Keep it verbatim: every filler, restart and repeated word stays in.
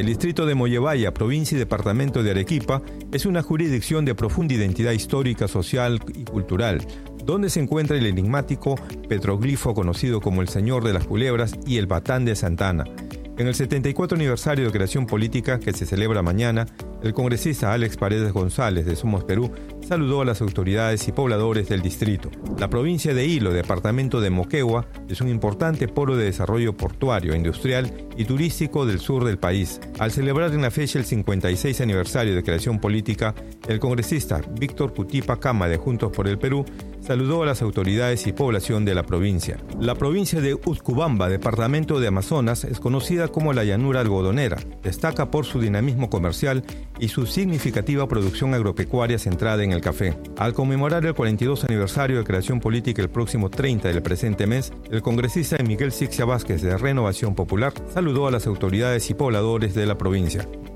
El distrito de Mollevaya, provincia y departamento de Arequipa, es una jurisdicción de profunda identidad histórica, social y cultural, donde se encuentra el enigmático petroglifo conocido como el Señor de las Culebras y el Batán de Santana. En el setenta y cuatro aniversario de creación política, que se celebra mañana, el congresista Alex Paredes González de Somos Perú saludó a las autoridades y pobladores del distrito. La provincia de Hilo, departamento de Moquegua, es un importante polo de desarrollo portuario, industrial y turístico del sur del país. Al celebrar en la fecha el cincuenta y seis aniversario de creación política, el congresista Víctor Cutipa Cama de Juntos por el Perú saludó a las autoridades y población de la provincia. La provincia de Utcubamba, departamento de Amazonas, es conocida como la llanura algodonera. Destaca por su dinamismo comercial y su significativa producción agropecuaria centrada en el café. Al conmemorar el cuarenta y dos aniversario de creación política el próximo treinta del presente mes, el congresista Miguel Sixia Vázquez de Renovación Popular saludó a las autoridades y pobladores de la provincia.